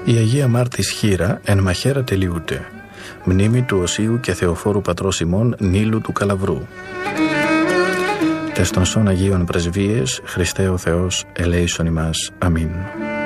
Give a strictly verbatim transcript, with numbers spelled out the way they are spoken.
Η Αγία Μάρτης Χήρα εν μαχαίρα τελειούται. Μνήμη του Οσίου και Θεοφόρου πατρός ημών Νείλου του Καλαβρού. Τες των σών Αγίων Πρεσβείες, Χριστέ ο Θεός, ελέησον ημάς. Αμήν.